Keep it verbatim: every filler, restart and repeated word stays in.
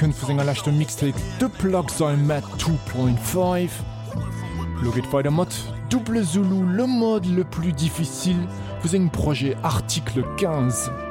Second vu senger lächte Mixtape de Plug soll mat two point five. Lo geht weiter mat Double Zulu le mode le plus difficile vu seg Projet Article quinze.